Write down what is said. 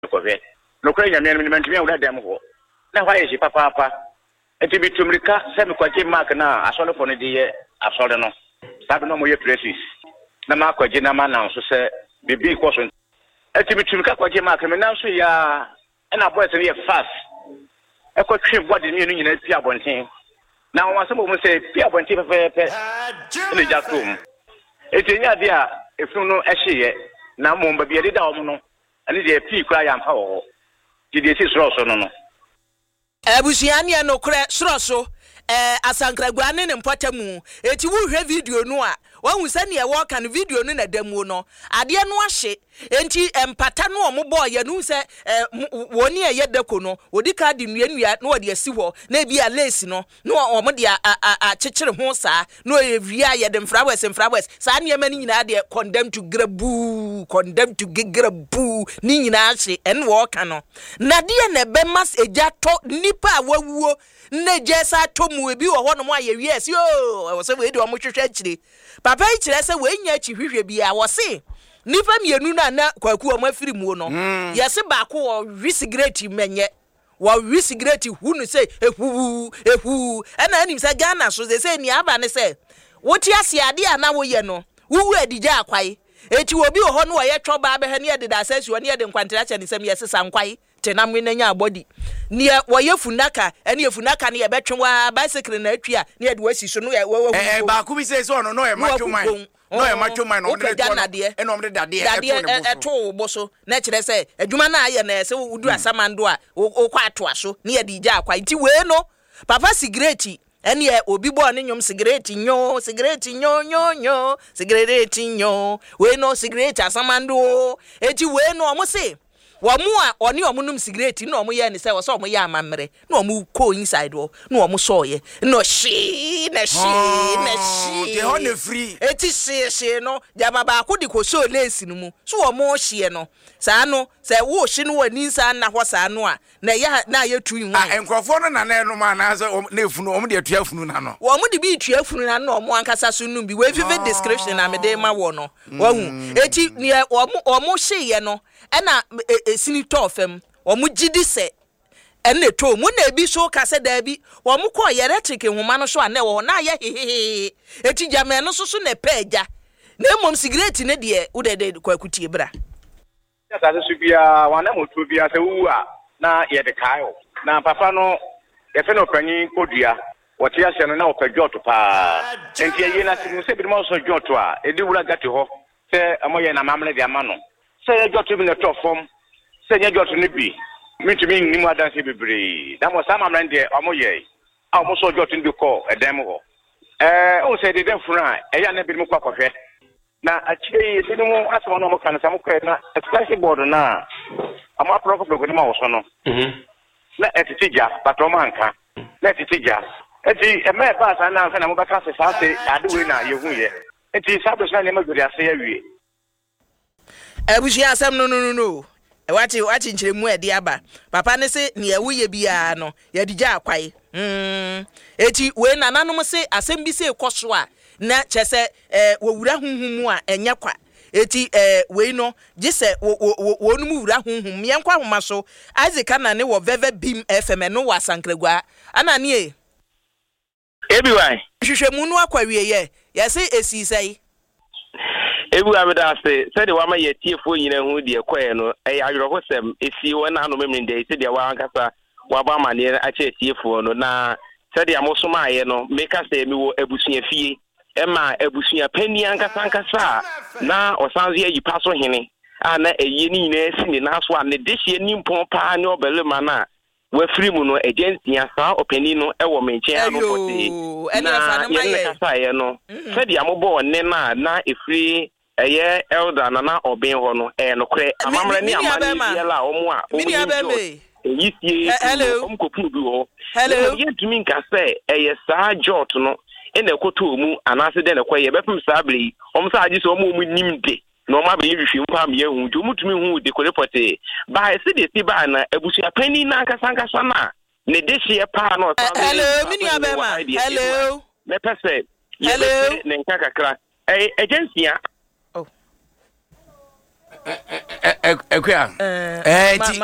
kɔhwɛ no kora nyame no mentumi awura dam hɔ na hɔ ayɛ hye papaapa enti bitumrika sɛ mekɔgye mark na asɔrefo no de yɛ asɔre no saa bi no mo yɛ praises na makɔgye na ma so sɛ bibi kɔ so enti bitumrika kɔgye mark me nan so ya ɛna boys no yɛ fast ɛkɔtwe bɔde ne no nyina pi abɔnten na wɔn asɛm mo sɛ pi abɔnten pɛpɛɛpɛ ne gya tom enti nya de a efunu no ɛhyeyɛ na mo ba bi yɛde da wɔn no ɛne de pi kura yɛ ampa wɔ hɔ de de si soro so no Abusuani no kure soro so asankragua ne mpɔtamu eti wo hwɛ video no a wahu sɛ ne ɛwɔ kan video no na damu no ade no ahye enti empata no omo ya no sɛ woni ɛyɛ dako no odi ka de nua no ɔde asi hɔ na bi a lace no no omo de a kyekyere ho saa no ewia yɛ de mfrawes saa ne ma ni nyina de condemn to grabu ni nyina ahye ɛn wɔ ka no na de na be mas eja to nipa a wawuo na jesa to mu ebi wɔ hɔ no mo ayɛ wies yo ɛwɔ sɛ we de omo hwehwɛ akyire papa yi kyerɛ sɛ we nya akyi hwehwɛ bi a wɔ se nipa mienu na kwaku o mafiri mu no yesi baako wo wi cigarette menye wo wi cigarette hu no say ehu na anim say Ghana so say ni aba ne say wo ti asiade ana wo ye no wuwu adigya akwai eti obi wo ho no wo ye twoba be ha ne de da sasu ne de nkwantra che ne sem yesi sankwai tenam ne nya body ne wo ye funaka ene funaka ne ye betwe wa bicycle na atwa ne de wasi so no baako bi say so no ye macho man no e macho man no de e no de dade e to bo so na kire se adwuma na aye na se wudu asamando a o kwa ato aso ne ye di gya akwa nti we no papa cigarette ene e obi bo ne nyom cigarette nyo cigarette we no cigarette asamando eti we no omo se wamu a oni omunum cigarette no omo ye ne se wo so omo ye amamre no omo ko inside wo no omo so ye no she de ho ne free eti she no jama ba ko di ko so lace no mu so omo hye no saa no se wo hye no wani sa na ho saa no a na ya na ye tu yin enkrofo no na na no ma na so na efunu omo de atu afunu na no omo de bi tu afunu na no omo ankasa so num bi we vivid description na me de ma wo no wahu eti ni omo hye ye no ena sini tofem omu gidi se ene to mu na ebi so ka se da bi omu ko electric nwoma no so ane wo na ye hehehe eti jame no so na peja na mom cigarette ne de udede kwakutie bra ya ta se bia wana moto bia se wu a na ye de kayo na papa no ye fe no panyin kodua wote ase no na opadwoto pa enti ye na simu se bi mo so dwoto a edi wura gate ho se amoye na mamle de ama no se ye dwoto bi na to fom se nye dwoto ne bi mitumi nnimu adanse bebre na mo sama mran de omoye a mo so dwoto ndi ko edem ho o se de funa eya na bi mo kwakɔhwɛ na achi se no asoma no mo kan sa mo kɔ na splash board na ama proko proko ma wo so no na etitija patoma anka na etitija eti eme pa sa na mo baka se sa se adewe na yehu ye eti sabo sa ne ma gbori ase ya wie abushi asem no Wachi nchiremu edi aba papa ne se ne ewuye bia no ye digya akwai eti we nananom se asem bi se ekoso a na chese wowura hunhumu a enye kwa eti we no gise wonum wura hunhum yenkwa homa so azika na ne wo veve bim fm no wasankragua ana ne ebi wai hwehwemu no akwawie ye se esi sei ebu abeda se de wa ma ye tiefo nyina hu de ekoe no ayoro sem esi wona no memende se de wa ankasa wa ba mane a che tiefo no na se de amosoma aye no meka se mi wo abusua fie ema abusua pani ankasa na osanze yi paso hene na eyi ni nyina esi ni na so a ne dehie ni mpon pa ne obelema na wa free mu no agency asa opani no ewo menche anu pote na ye kasa ye no se de amobo ne na efri eye elder na oben ho no no kre amamre ni amani biela omo a eyisie omkopu bi ho hello yetumi nka se eye saa jot no ene ekoto mu anase de ne kwaye bepem saa bre omsa agi so omo nimde na oma be yihwe mpa me hu nti omutumi hu de korepote ba se de si ba na abusua pani na ankasa na ne dehie pa na hello mini abema hello me pese hello ne nka kakra agency Ekuya.